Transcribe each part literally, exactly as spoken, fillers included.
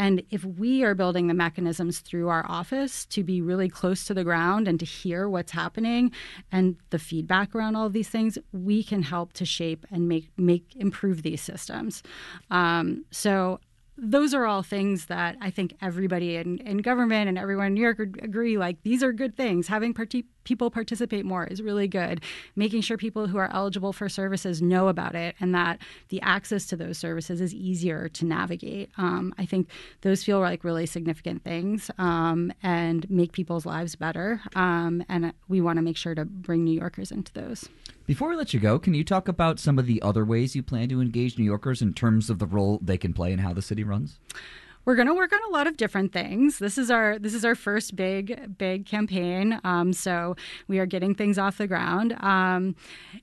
And if we are building the mechanisms through our office to be really close to the ground and to hear what's happening and the feedback around all of these things, we can help to shape and make make improve these systems. Um, so those are all things that I think everybody in, in government and everyone in New York agree, like, these are good things. Having parti- people participate more is really good. Making sure people who are eligible for services know about it and that the access to those services is easier to navigate. Um, I think those feel like really significant things um, and make people's lives better. Um, and we want to make sure to bring New Yorkers into those. Before we let you go, can you talk about some of the other ways you plan to engage New Yorkers in terms of the role they can play in how the city runs? We're going to work on a lot of different things. This is our this is our first big big campaign, um, so we are getting things off the ground. Um,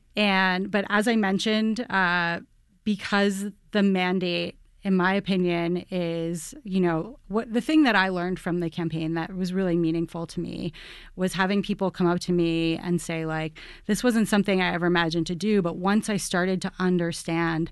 and but as I mentioned, uh, because the mandate, in my opinion, is, you know, what the thing that I learned from the campaign that was really meaningful to me was having people come up to me and say, like, this wasn't something I ever imagined to do, but once I started to understand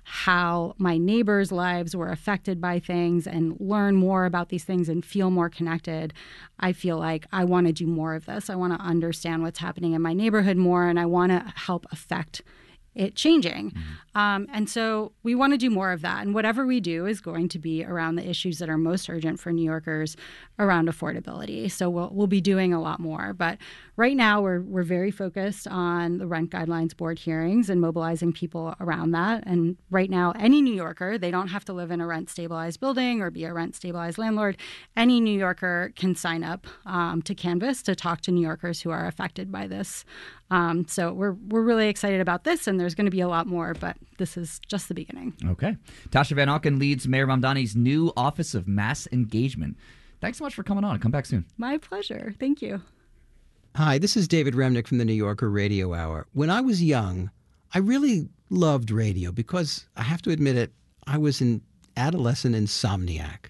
how my neighbors' lives were affected by things and learn more about these things and feel more connected, I feel like I want to do more of this. I want to understand what's happening in my neighborhood more, and I want to help affect it changing. Mm-hmm. Um, and so we want to do more of that. And whatever we do is going to be around the issues that are most urgent for New Yorkers around affordability. So we'll we'll be doing a lot more. But right now we're we're very focused on the Rent Guidelines Board hearings and mobilizing people around that. And right now, any New Yorker, they don't have to live in a rent-stabilized building or be a rent-stabilized landlord. Any New Yorker can sign up um, to Canvass to talk to New Yorkers who are affected by this. Um, so we're we're really excited about this, and there's going to be a lot more, but this is just the beginning. Okay. Tasha Van Auken leads Mayor Mamdani's new Office of Mass Engagement. Thanks so much for coming on. Come back soon. My pleasure. Thank you. Hi, this is David Remnick from the New Yorker Radio Hour. When I was young, I really loved radio because, I have to admit it, I was an adolescent insomniac.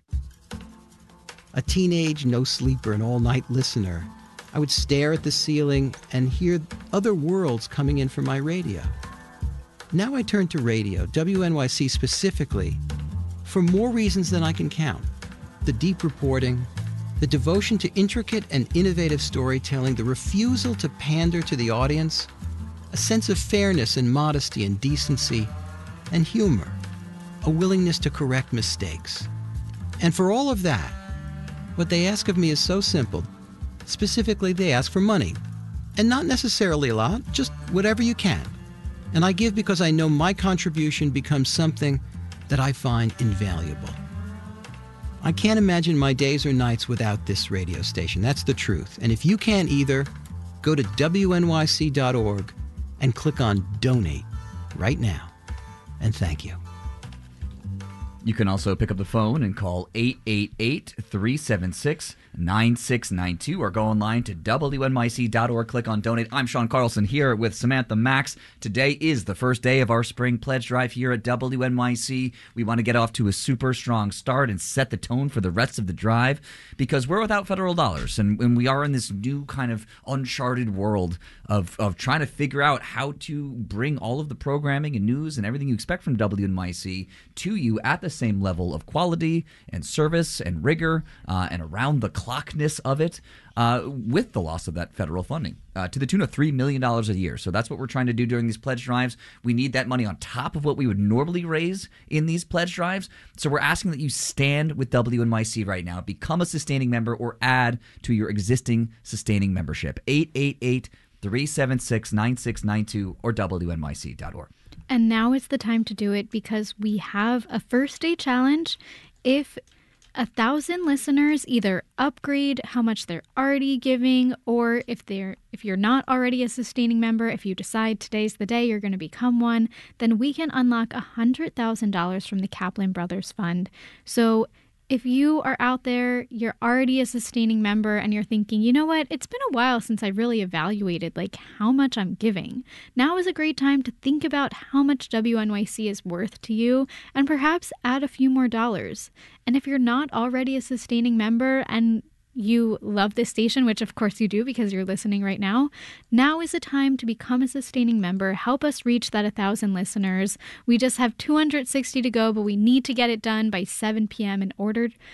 A teenage no-sleeper and all-night listener. I would stare at the ceiling and hear other worlds coming in from my radio. Now I turn to radio, W N Y C specifically, for more reasons than I can count. The deep reporting, the devotion to intricate and innovative storytelling, the refusal to pander to the audience, a sense of fairness and modesty and decency, and humor, a willingness to correct mistakes. And for all of that, what they ask of me is so simple. Specifically, they ask for money. And not necessarily a lot, just whatever you can. And I give because I know my contribution becomes something that I find invaluable. I can't imagine my days or nights without this radio station. That's the truth. And if you can't either, go to W N Y C dot org and click on Donate right now. And thank you. You can also pick up the phone and call eight eight eight, three seven six, nine six nine two or go online to W N Y C dot org. Click on Donate. I'm Sean Carlson here with Samantha Max. Today is the first day of our spring pledge drive here at W N Y C. We want to get off to a super strong start and set the tone for the rest of the drive because we're without federal dollars and, and we are in this new kind of uncharted world of, of trying to figure out how to bring all of the programming and news and everything you expect from W N Y C to you at the same level of quality and service and rigor uh, and around the clockness of it uh, with the loss of that federal funding uh, to the tune of three million dollars a year. So that's what we're trying to do during these pledge drives. We need that money on top of what we would normally raise in these pledge drives. So we're asking that you stand with W N Y C right now, become a sustaining member or add to your existing sustaining membership. eight eight eight, three seven six, nine six nine two or W N Y C dot org. And now is the time to do it because we have a first day challenge. If a thousand listeners either upgrade how much they're already giving, or if they're if you're not already a sustaining member, if you decide today's the day you're going to become one, then we can unlock one hundred thousand dollars from the Kaplan Brothers Fund. So if you are out there, you're already a sustaining member and you're thinking, you know what, it's been a while since I really evaluated like how much I'm giving. Now is a great time to think about how much W N Y C is worth to you and perhaps add a few more dollars. And if you're not already a sustaining member and you love this station, which of course you do because you're listening right now, now is the time to become a sustaining member. Help us reach that one thousand listeners. We just have two hundred sixty to go, but we need to get it done by seven p.m. in order